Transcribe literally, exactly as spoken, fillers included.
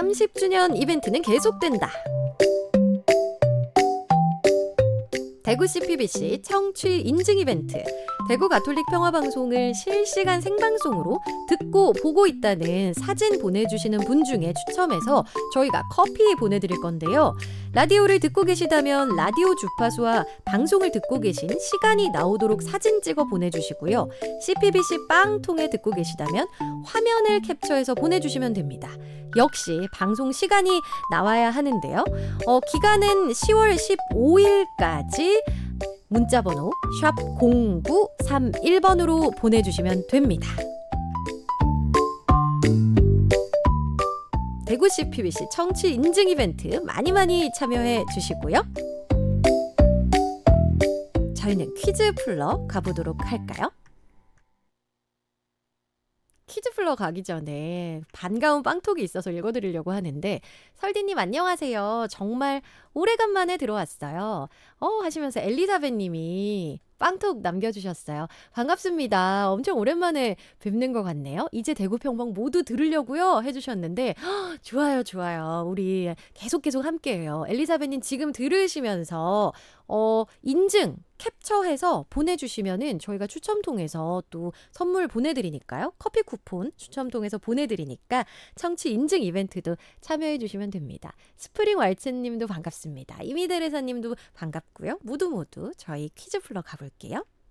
삼십 주년 이벤트는 계속된다. 대구 씨피비씨 청취 인증 이벤트. 대구 가톨릭 평화방송을 실시간 생방송으로 듣고 보고 있다는 사진 보내주시는 분 중에 추첨해서 저희가 커피 보내드릴 건데요. 라디오를 듣고 계시다면 라디오 주파수와 방송을 듣고 계신 시간이 나오도록 사진 찍어 보내주시고요. 씨피비씨 빵 통해 듣고 계시다면 화면을 캡처해서 보내주시면 됩니다. 역시 방송 시간이 나와야 하는데요. 어, 기간은 시월 십오일까지 문자번호 샵 공구삼일 번으로 보내주시면 됩니다. 대구 씨피비씨 청취 인증 이벤트 많이 많이 참여해 주시고요. 저희는 퀴즈 풀러 가보도록 할까요? 퀴즈 풀러 가기 전에 반가운 빵톡이 있어서 읽어드리려고 하는데, 설디님 안녕하세요. 정말 오래간만에 들어왔어요. 어 하시면서 엘리자벳 님이 빵톡 남겨주셨어요. 반갑습니다. 엄청 오랜만에 뵙는 것 같네요. 이제 대구 평방 모두 들으려고요 해주셨는데, 허, 좋아요 좋아요. 우리 계속 계속 함께해요. 엘리자벳님 지금 들으시면서 어, 인증 캡처해서 보내주시면은 저희가 추첨 통해서 또 선물 보내드리니까요. 커피 쿠폰 추첨 통해서 보내드리니까 청취 인증 이벤트도 참여해 주시면 됩니다. 스프링 왈츠님도 반갑습니다. 이미데레사님도 반갑고요. 모두 모두 저희 퀴즈 풀러 가볼게요.